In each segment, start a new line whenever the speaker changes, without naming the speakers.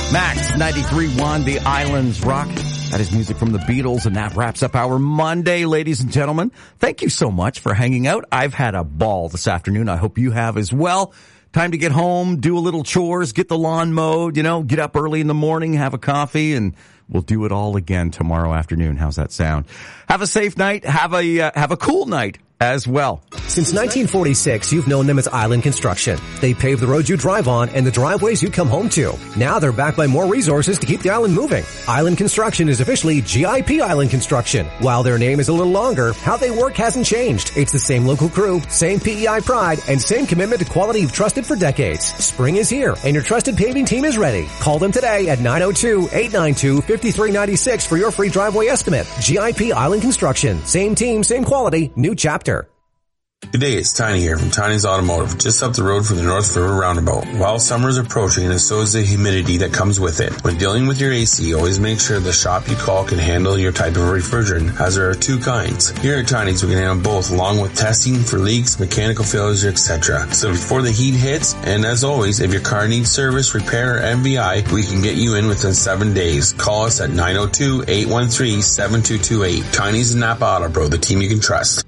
Max 93.1, The Islands Rock. That is music from the Beatles, and that wraps up our Monday, ladies and gentlemen. Thank you so much for hanging out. I've had a ball this afternoon. I hope you have as well. Time to get home, do a little chores, get the lawn mowed, get up early in the morning, have a coffee, and we'll do it all again tomorrow afternoon. How's that sound? Have a safe night. Have a cool night as well.
Since 1946, you've known them as Island Construction. They pave the roads you drive on and the driveways you come home to. Now they're backed by more resources to keep the island moving. Island Construction is officially GIP Island Construction. While their name is a little longer, how they work hasn't changed. It's the same local crew, same PEI pride, and same commitment to quality you've trusted for decades. Spring is here, and your trusted paving team is ready. Call them today at 902-892-5396 for your free driveway estimate. GIP Island Construction. Same team, same quality, new chapter.
Good day, it's Tiny here from Tiny's Automotive, just up the road from the North River Roundabout. While summer is approaching, and so is the humidity that comes with it. When dealing with your AC, always make sure the shop you call can handle your type of refrigerant, as there are two kinds. Here at Tiny's, we can handle both, along with testing for leaks, mechanical failures, etc. So before the heat hits, and as always, if your car needs service, repair, or MVI, we can get you in within 7 days. Call us at 902-813-7228. Tiny's and Napa Auto Pro, the team you can trust.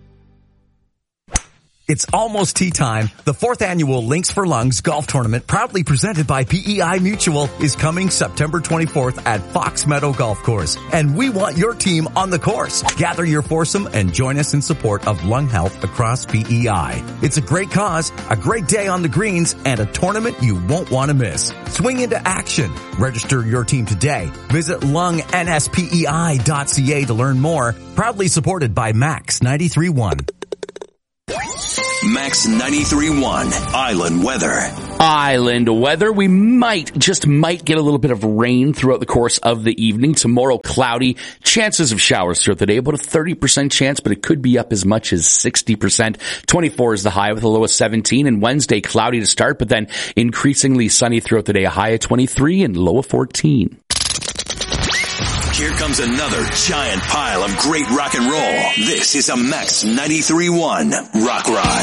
It's almost tea time. The 4th annual Links for Lungs golf tournament, proudly presented by PEI Mutual, is coming September 24th at Fox Meadow Golf Course. And we want your team on the course. Gather your foursome and join us in support of lung health across PEI. It's a great cause, a great day on the greens, and a tournament you won't want to miss. Swing into action. Register your team today. Visit lungnspei.ca to learn more. Proudly supported by Max 93.1.
Max 93.1 Island Weather.
Island weather. We might get a little bit of rain throughout the course of the evening. Tomorrow, cloudy. Chances of showers throughout the day. About a 30% chance, but it could be up as much as 60%. 24 is the high with a low of 17. And Wednesday, cloudy to start, but then increasingly sunny throughout the day. A high of 23 and low of 14.
Here comes another giant pile of great rock and roll. This is a Max 93.1 Rock Ride.